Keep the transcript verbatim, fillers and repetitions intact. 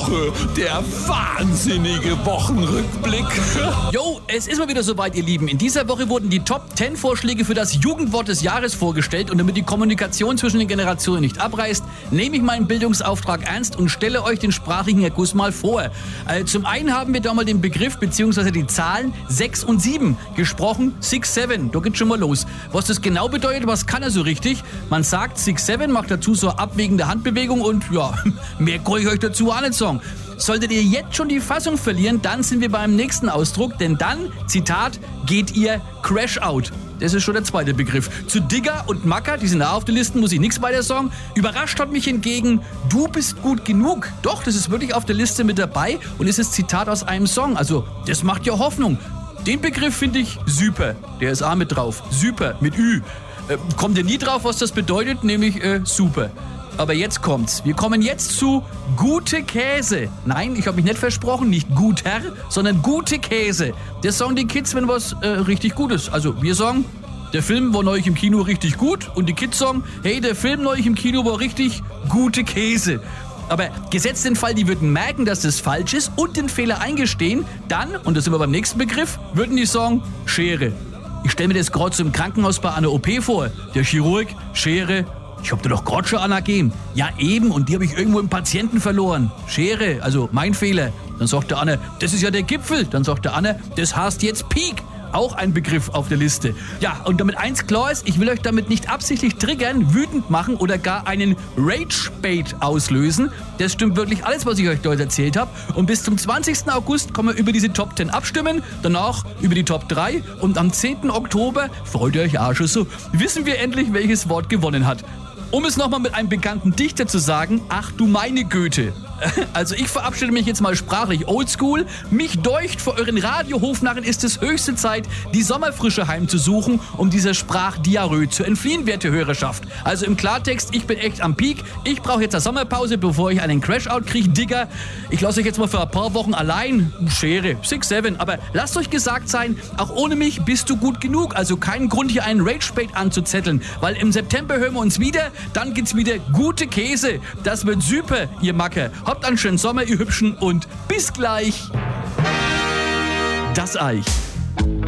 Woche, der wahnsinnige Wochenrückblick. Jo, es ist mal wieder soweit, ihr Lieben. In dieser Woche wurden die Top zehn Vorschläge für das Jugendwort des Jahres vorgestellt und damit die Kommunikation zwischen den Generationen nicht abreißt, nehme ich meinen Bildungsauftrag ernst und stelle euch den sprachlichen Erguss mal vor. Äh, zum einen haben wir da mal den Begriff bzw. die Zahlen sechs und sieben gesprochen, six seven, da geht's schon mal los. Was das genau bedeutet, was kann er so richtig? Man sagt six seven, macht dazu so eine abwägende Handbewegung und ja, mehr kann ich euch dazu auch nicht sagen. Solltet ihr jetzt schon die Fassung verlieren, dann sind wir beim nächsten Ausdruck, denn dann, Zitat, geht ihr Crash out. Das ist schon der zweite Begriff. Zu Digger und Macker, die sind auch auf der Liste, muss ich nichts weiter sagen. Überrascht hat mich hingegen, du bist gut genug. Doch, das ist wirklich auf der Liste mit dabei und ist das Zitat aus einem Song. Also, das macht ja Hoffnung. Den Begriff finde ich super. Der ist auch mit drauf. Super, mit Ü. Äh, kommt ihr nie drauf, was das bedeutet? Nämlich äh, super. Aber jetzt kommt's. Wir kommen jetzt zu gute Käse. Nein, ich habe mich nicht versprochen, nicht guter, sondern gute Käse. Das sagen die Kids, wenn was äh, richtig gut ist. Also wir sagen, der Film war neulich im Kino richtig gut und die Kids sagen, hey, der Film neulich im Kino war richtig gute Käse. Aber gesetzt den Fall, die würden merken, dass das falsch ist und den Fehler eingestehen, dann, und das sind wir beim nächsten Begriff, würden die sagen, Schere. Ich stelle mir das gerade so im Krankenhaus bei einer O P vor. Der Chirurg, Schere. Ich hab dir doch gerade schon Anna gegeben. Ja eben, und die habe ich irgendwo im Patienten verloren. Schere, also mein Fehler. Dann sagt der Anne, das ist ja der Gipfel. Dann sagt der Anne, das heißt jetzt Peak. Auch ein Begriff auf der Liste. Ja, und damit eins klar ist, ich will euch damit nicht absichtlich triggern, wütend machen oder gar einen Rage-Bait auslösen. Das stimmt wirklich alles, was ich euch dort erzählt habe. Und bis zum zwanzigsten August können wir über diese Top zehn abstimmen, danach über die Top drei und am zehnten Oktober, freut ihr euch auch schon so, wissen wir endlich, welches Wort gewonnen hat. Um es nochmal mit einem bekannten Dichter zu sagen, ach du meine Goethe. Also ich verabschiede mich jetzt mal sprachlich oldschool. Mich deucht, vor euren Radiohofnarren ist es höchste Zeit, die Sommerfrische heimzusuchen, um dieser Sprachdiarrhoe zu entfliehen, werte Hörerschaft. Also im Klartext, ich bin echt am Peak. Ich brauche jetzt eine Sommerpause, bevor ich einen Crash-Out kriege, Digger. Ich lasse euch jetzt mal für ein paar Wochen allein. Schere, six seven. Aber lasst euch gesagt sein, auch ohne mich bist du gut genug. Also keinen Grund, hier einen Rage-Bait anzuzetteln. Weil im September hören wir uns wieder. Dann gibt's wieder gute Käse. Das wird super, ihr Macker. Habt einen schönen Sommer, ihr Hübschen, und bis gleich. Das Eich.